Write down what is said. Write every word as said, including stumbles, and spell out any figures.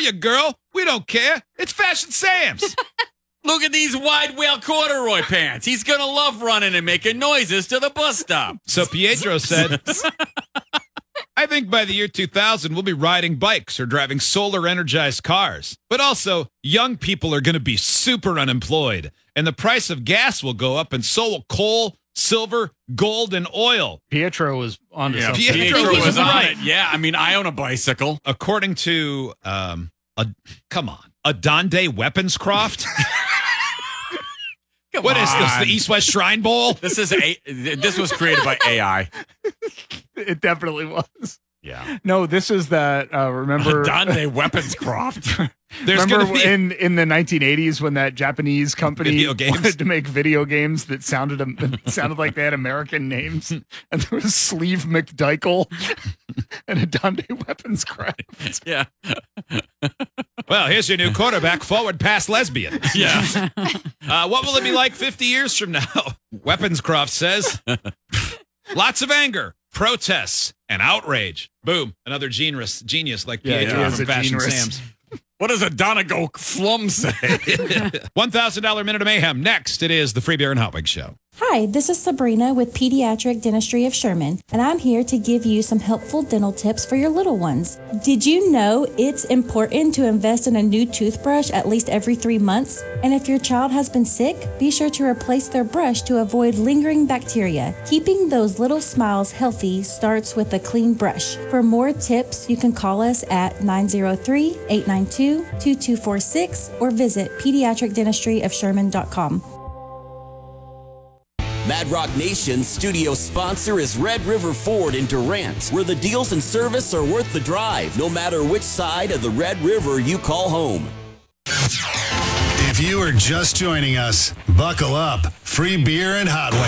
you, girl. We don't care. It's Fashion Sam's. Look at these wide whale corduroy pants. He's going to love running and making noises to the bus stop. So Pietro said, I think by the year two thousand, we'll be riding bikes or driving solar-energized cars. But also, young people are going to be super unemployed, and the price of gas will go up, and so will coal, silver, gold, and oil. Pietro was on to Yeah, something. Pietro, Pietro was was on right. it. Yeah, I mean, I own a bicycle. According to, um, a, come on, Adonde Weaponscroft? Come What on. is this, the East-West Shrine Bowl? This is a. This was created by A I. It definitely was. Yeah. No, this is that. Uh, remember, Donde Weaponscroft. There's remember going to be in in the nineteen eighties when that Japanese company Video games? wanted to make video games that sounded that sounded like they had American names, and there was Sleeve McDykel and a Donde Weaponscraft. Yeah. Well, here's your new quarterback, forward pass lesbian. Yeah. Uh, what will it be like fifty years from now? Weaponscroft says, lots of anger, protests, and outrage. Boom. Another genius, genius like Yeah, Pietro he is from a Fashion genius. Sam's. What does a Donegal flum say? one thousand dollars Minute of Mayhem. Next, it is the Free Beer and Hot Wings Show. Hi, this is Sabrina with Pediatric Dentistry of Sherman, and I'm here to give you some helpful dental tips for your little ones. Did you know it's important to invest in a new toothbrush at least every three months? And if your child has been sick, be sure to replace their brush to avoid lingering bacteria. Keeping those little smiles healthy starts with a clean brush. For more tips, you can call us at nine zero three, eight nine two, two two four six or visit pediatric dentistry of sherman dot com. Mad Rock Nation's studio sponsor is Red River Ford in Durant, where the deals and service are worth the drive, no matter which side of the Red River you call home. If you are just joining us, buckle up. Free beer and hot wings.